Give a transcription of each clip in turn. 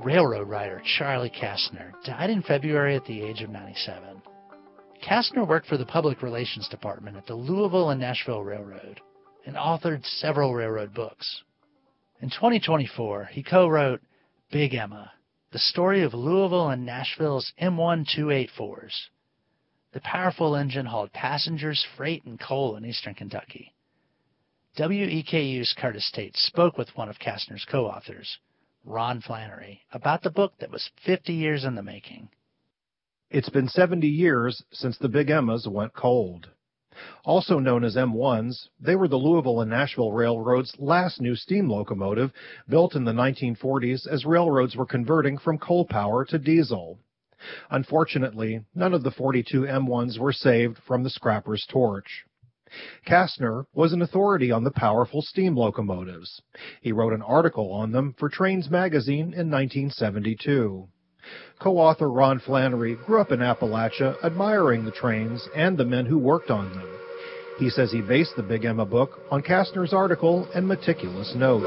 Railroad writer Charlie Kastner died in February at the age of 97. Kastner worked for the Public Relations Department at the Louisville and Nashville Railroad and authored several railroad books. In 2024, he co-wrote Big Emma, the story of Louisville and Nashville's M1284s. The powerful engine hauled passengers, freight, and coal in eastern Kentucky. WEKU's Curtis Tate spoke with one of Kastner's co-authors, Ron Flannery, about the book that was 50 years in the making. It's been 70 years since the Big Emmas went cold. Also known as M1s, they were the Louisville and Nashville Railroad's last new steam locomotive, built in the 1940s as railroads were converting from coal power to diesel. Unfortunately, none of the 42 M1s were saved from the scrapper's torch. Kastner was an authority on the powerful steam locomotives. He wrote an article on them for Trains magazine in 1972. Co-author Ron Flannery grew up in Appalachia admiring the trains and the men who worked on them. He says he based the Big Emma book on Kastner's article and meticulous notes.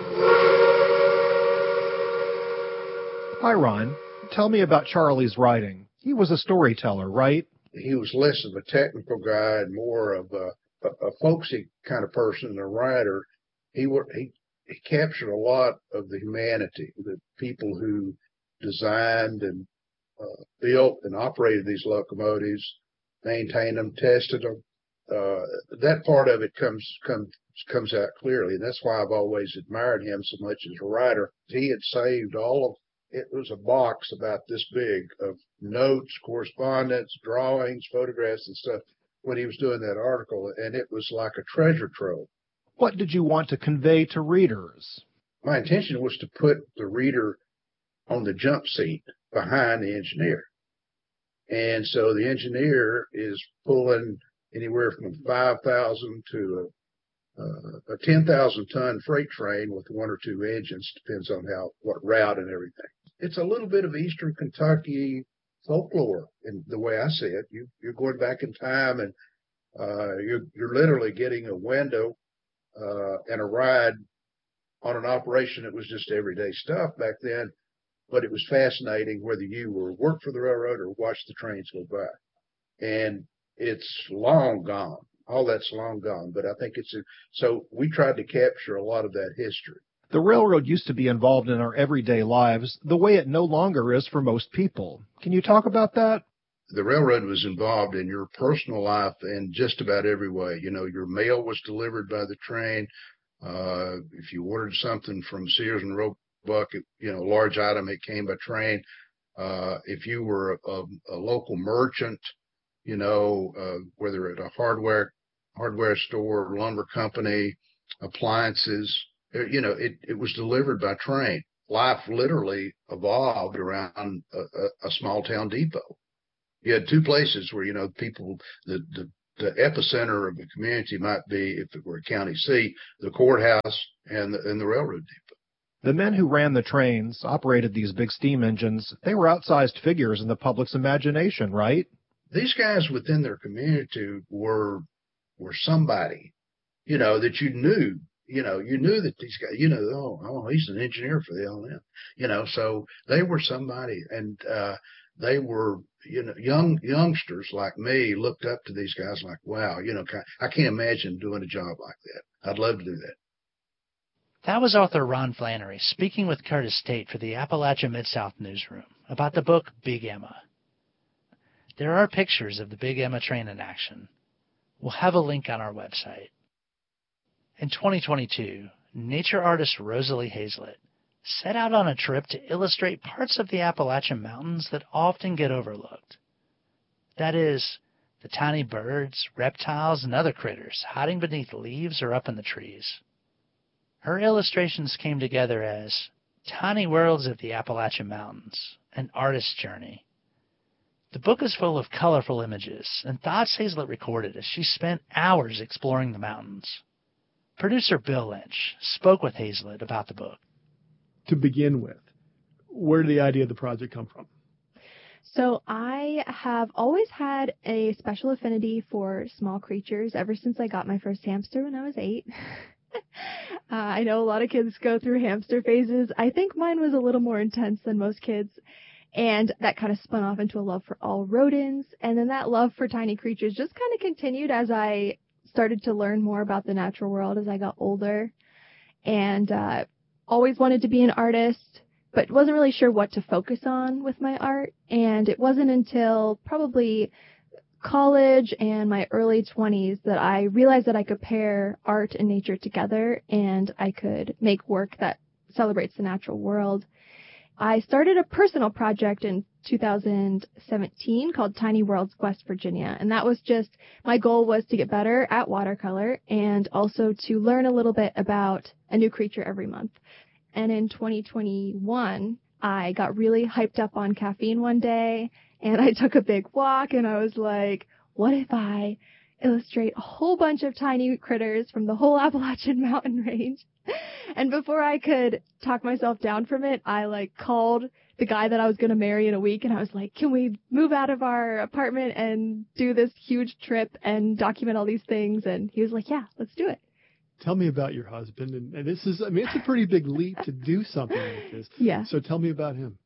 Hi, Ron. Tell me about Charlie's writing. He was a storyteller, right? He was less of a technical guy and more of a folksy kind of person, a writer. He captured a lot of the humanity, the people who designed and built and operated these locomotives, maintained them, tested them. That part of it comes out clearly, and that's why I've always admired him so much as a writer. He had saved it was a box about this big of notes, correspondence, drawings, photographs, and stuff when he was doing that article, and it was like a treasure trove. What did you want to convey to readers? My intention was to put the reader on the jump seat behind the engineer. And so the engineer is pulling anywhere from 5,000 to a 10,000 ton freight train with one or two engines, depends on what route and everything. It's a little bit of Eastern Kentucky folklore in the way I see it. You're going back in time, and you're literally getting a window and a ride on an operation that was just everyday stuff back then. But it was fascinating whether you worked for the railroad or watched the trains go by. And it's long gone. All that's long gone. But I think so we tried to capture a lot of that history. The railroad used to be involved in our everyday lives the way it no longer is for most people. Can you talk about that? The railroad was involved in your personal life in just about every way. You know, your mail was delivered by the train. If you ordered something from Sears and Roebuck, a large item, it came by train. If you were a local merchant, whether at a hardware store, lumber company, appliances, it was delivered by train. Life literally evolved around a small town depot. You had two places where, people, the epicenter of the community might be, if it were a county seat, the courthouse and the railroad depot. The men who ran the trains, operated these big steam engines, they were outsized figures in the public's imagination, right? These guys within their community were somebody, that you knew. You knew that these guys, oh, he's an engineer for the L&M. So they were somebody, and they were, youngsters like me looked up to these guys like, wow, I can't imagine doing a job like that. I'd love to do that. That was author Ron Flannery speaking with Curtis Tate for the Appalachia Mid-South Newsroom about the book Big Emma. There are pictures of the Big Emma train in action. We'll have a link on our website. In 2022, nature artist Rosalie Hazlett set out on a trip to illustrate parts of the Appalachian Mountains that often get overlooked. That is, the tiny birds, reptiles, and other critters hiding beneath leaves or up in the trees. Her illustrations came together as Tiny Worlds of the Appalachian Mountains, an artist's journey. The book is full of colorful images and thoughts Hazlett recorded as she spent hours exploring the mountains. Producer Bill Lynch spoke with Hazlett about the book. To begin with, where did the idea of the project come from? So I have always had a special affinity for small creatures ever since I got my first hamster when I was 8. I know a lot of kids go through hamster phases. I think mine was a little more intense than most kids. And that kind of spun off into a love for all rodents. And then that love for tiny creatures just kind of continued as I started to learn more about the natural world as I got older. And always wanted to be an artist, but wasn't really sure what to focus on with my art. And it wasn't until probably college and my early 20s that I realized that I could pair art and nature together and I could make work that celebrates the natural world. I started a personal project in 2017 called Tiny Worlds West Virginia, and that was just, my goal was to get better at watercolor and also to learn a little bit about a new creature every month. And in 2021, I got really hyped up on caffeine one day, and I took a big walk, and I was like, what if I illustrate a whole bunch of tiny critters from the whole Appalachian Mountain Range? And before I could talk myself down from it, I called the guy that I was going to marry in a week, and I was like, can we move out of our apartment and do this huge trip and document all these things? And he was like, yeah, let's do it. Tell me about your husband. And this is, it's a pretty big leap to do something like this. Yeah. So tell me about him.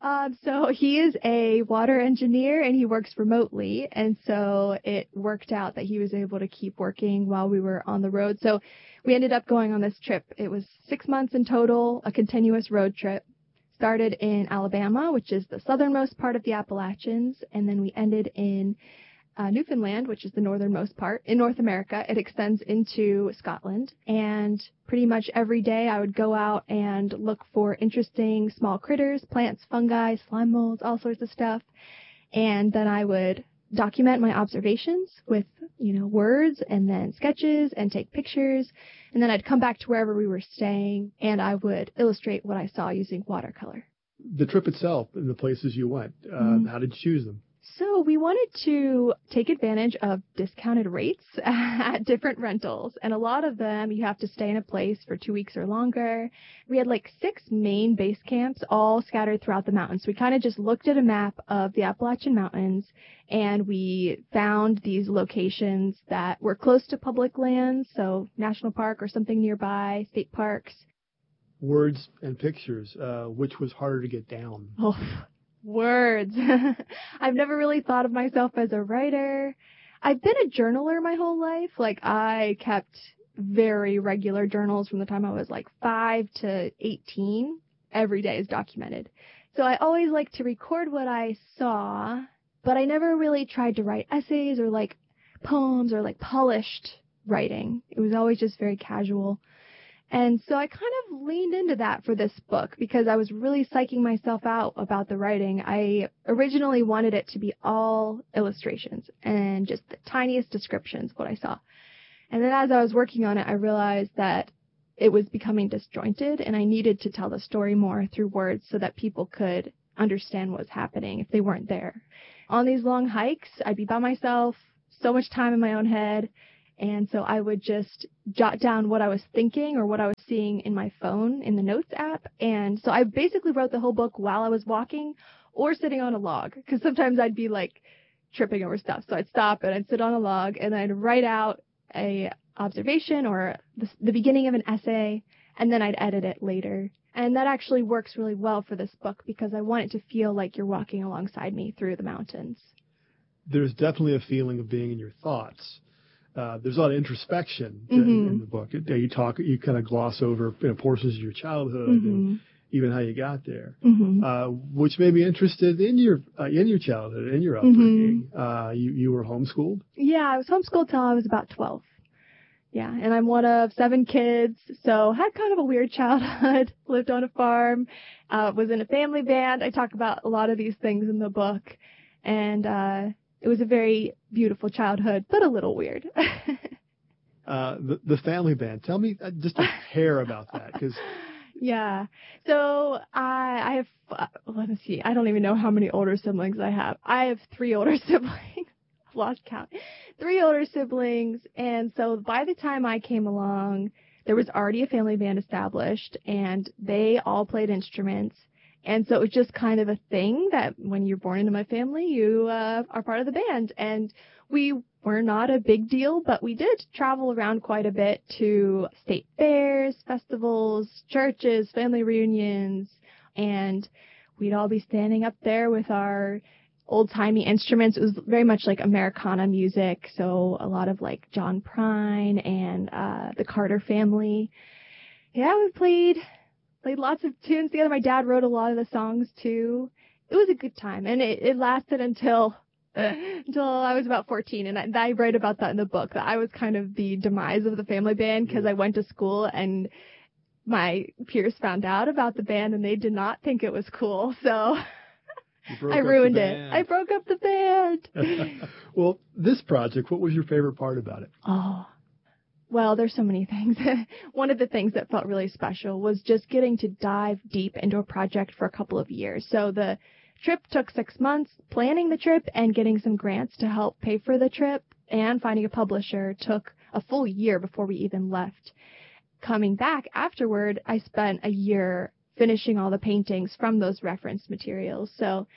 So he is a water engineer and he works remotely. And so it worked out that he was able to keep working while we were on the road. So we ended up going on this trip. It was 6 months in total, a continuous road trip. Started in Alabama, which is the southernmost part of the Appalachians. And then we ended in Newfoundland, which is the northernmost part in North America. It extends into Scotland, and pretty much every day I would go out and look for interesting small critters, plants, fungi, slime molds, all sorts of stuff. And then I would document my observations with, words and then sketches and take pictures. And then I'd come back to wherever we were staying and I would illustrate what I saw using watercolor. The trip itself and the places you went, how did you choose them? So we wanted to take advantage of discounted rates at different rentals. And a lot of them, you have to stay in a place for 2 weeks or longer. We had 6 main base camps all scattered throughout the mountains. We kind of just looked at a map of the Appalachian Mountains and we found these locations that were close to public lands, so national park or something nearby, state parks. Words and pictures, which was harder to get down? Oh, words. I've never really thought of myself as a writer. I've been a journaler my whole life. I kept very regular journals from the time I was 5 to 18. Every day is documented. So I always like to record what I saw, but I never really tried to write essays or poems or polished writing. It was always just very casual. And so I kind of leaned into that for this book because I was really psyching myself out about the writing. I originally wanted it to be all illustrations and just the tiniest descriptions of what I saw. And then as I was working on it, I realized that it was becoming disjointed and I needed to tell the story more through words so that people could understand what was happening if they weren't there. On these long hikes, I'd be by myself, so much time in my own head. And so I would just jot down what I was thinking or what I was seeing in my phone in the notes app. And so I basically wrote the whole book while I was walking or sitting on a log because sometimes I'd be tripping over stuff. So I'd stop and I'd sit on a log and I'd write out a observation or the beginning of an essay and then I'd edit it later. And that actually works really well for this book because I want it to feel like you're walking alongside me through the mountains. There's definitely a feeling of being in your thoughts. There's a lot of introspection in the book. You kind of gloss over portions of your childhood and even how you got there, which made me interested in your childhood, in your upbringing. You were homeschooled? Yeah, I was homeschooled till I was about 12. Yeah, and I'm one of 7 kids, so had kind of a weird childhood. Lived on a farm, was in a family band. I talk about a lot of these things in the book, and it was a very beautiful childhood, but a little weird. The family band. Tell me just a hair about that, because. Yeah. So I have, let me see. I don't even know how many older siblings I have. I have 3 older siblings. I've lost count. 3 older siblings. And so by the time I came along, there was already a family band established and they all played instruments. And so it was just kind of a thing that when you're born into my family, you are part of the band. And we were not a big deal, but we did travel around quite a bit to state fairs, festivals, churches, family reunions, and we'd all be standing up there with our old-timey instruments. It was very much like Americana music, so a lot of like John Prine and the Carter Family. Yeah, we played lots of tunes together. My dad wrote a lot of the songs too. It was a good time, and it lasted until I was about 14, and I write about that in the book, that I was kind of the demise of the family band because I went to school and my peers found out about the band and they did not think it was cool, so I ruined it. I broke up the band. Well, this project, what was your favorite part about it? Oh, well, there's so many things. One of the things that felt really special was just getting to dive deep into a project for a couple of years. So the trip took 6 months. Planning the trip and getting some grants to help pay for the trip and finding a publisher took a full year before we even left. Coming back afterward, I spent a year finishing all the paintings from those reference materials. So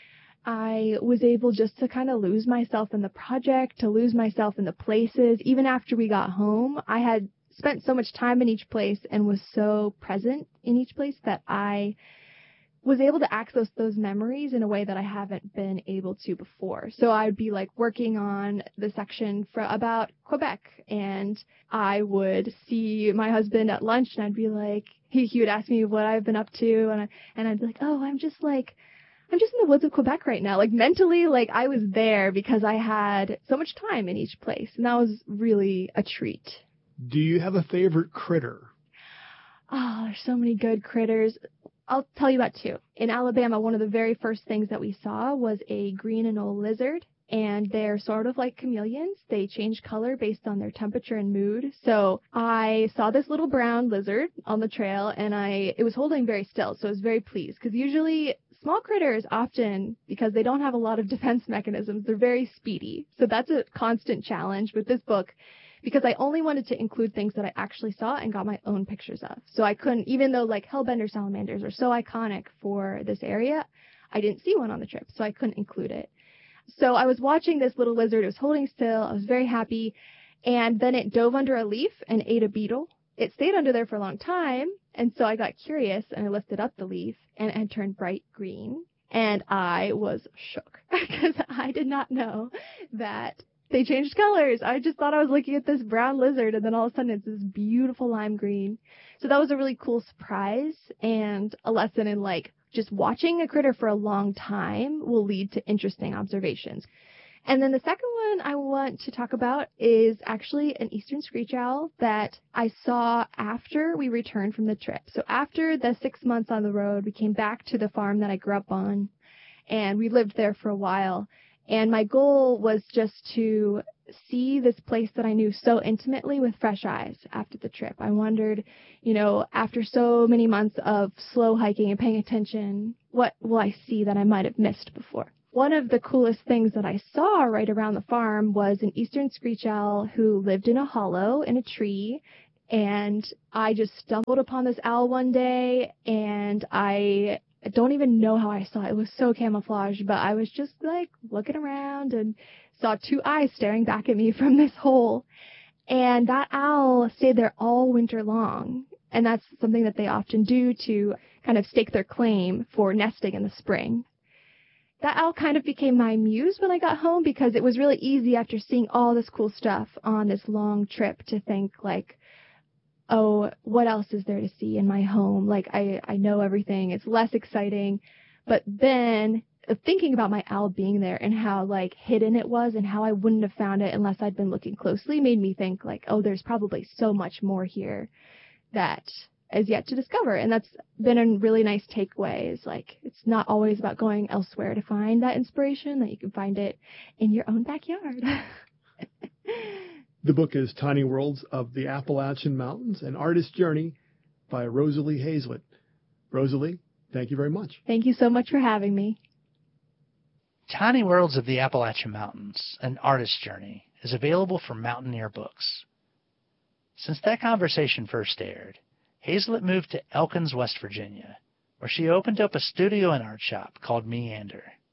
I was able just to kind of lose myself in the project, to lose myself in the places. Even after we got home, I had spent so much time in each place and was so present in each place that I was able to access those memories in a way that I haven't been able to before. So I'd be like working on the section about Quebec, and I would see my husband at lunch and I'd be like, he would ask me what I've been up to, and I'd be like, oh, I'm just in the woods of Quebec right now. Like mentally, like I was there because I had so much time in each place, and that was really a treat. Do you have a favorite critter? Oh, there's so many good critters. I'll tell you about two. In Alabama, one of the very first things that we saw was a green anole lizard, and they're sort of like chameleons. They change color based on their temperature and mood. So I saw this little brown lizard on the trail, and it was holding very still, so I was very pleased, because usually small critters often, because they don't have a lot of defense mechanisms, they're very speedy. So that's a constant challenge with this book, because I only wanted to include things that I actually saw and got my own pictures of. So I couldn't, even though like hellbender salamanders are so iconic for this area, I didn't see one on the trip, so I couldn't include it. So I was watching this little lizard. It was holding still. I was very happy. And then it dove under a leaf and ate a beetle. It stayed under there for a long time. And so I got curious and I lifted up the leaf, and it had turned bright green. And I was shook because I did not know that they changed colors. I just thought I was looking at this brown lizard, and then all of a sudden it's this beautiful lime green. So that was a really cool surprise and a lesson in like just watching a critter for a long time will lead to interesting observations. And then the second one I want to talk about is actually an eastern screech owl that I saw after we returned from the trip. So after the 6 months on the road, we came back to the farm that I grew up on, and we lived there for a while. And my goal was just to see this place that I knew so intimately with fresh eyes after the trip. I wondered, after so many months of slow hiking and paying attention, what will I see that I might have missed before? One of the coolest things that I saw right around the farm was an eastern screech owl who lived in a hollow in a tree. And I just stumbled upon this owl one day, and I don't even know how I saw it. It was so camouflaged, but I was just like looking around and saw two eyes staring back at me from this hole. And that owl stayed there all winter long. And that's something that they often do to kind of stake their claim for nesting in the spring. That owl kind of became my muse when I got home, because it was really easy after seeing all this cool stuff on this long trip to think like, oh, what else is there to see in my home? Like, I know everything. It's less exciting. But then thinking about my owl being there and how, like, hidden it was and how I wouldn't have found it unless I'd been looking closely made me think, like, oh, there's probably so much more here that is yet to discover. And that's been a really nice takeaway, is, like, it's not always about going elsewhere to find that inspiration, that you can find it in your own backyard. The book is Tiny Worlds of the Appalachian Mountains, An Artist's Journey by Rosalie Hazlett. Rosalie, thank you very much. Thank you so much for having me. Tiny Worlds of the Appalachian Mountains, An Artist's Journey is available from Mountaineer Books. Since that conversation first aired, Hazlett moved to Elkins, West Virginia, where she opened up a studio and art shop called Meander.